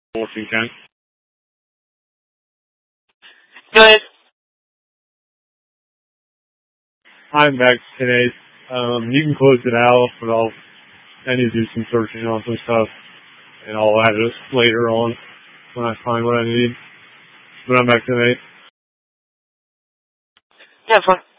if you can. Go ahead. I'm back today. You can close it out, but I need to do some searching on some stuff, and I'll add it later on when I find what I need. But I'm back today. Yeah, fine.